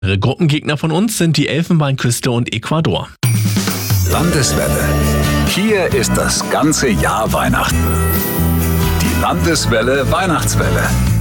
Gruppengegner von uns sind die Elfenbeinküste und Ecuador. Landeswelle. Hier ist das ganze Jahr Weihnachten. Die Landeswelle Weihnachtswelle.